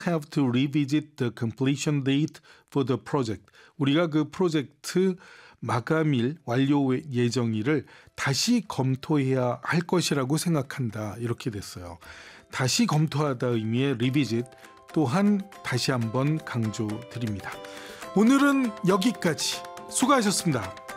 have to revisit the completion date for the project. 우리가 그 프로젝트 마감일, 완료 예정일을 다시 검토해야 할 것이라고 생각한다. 이렇게 됐어요. 다시 검토하다 의미의 revisit 또한 다시 한번 강조드립니다. 오늘은 여기까지. 수고하셨습니다.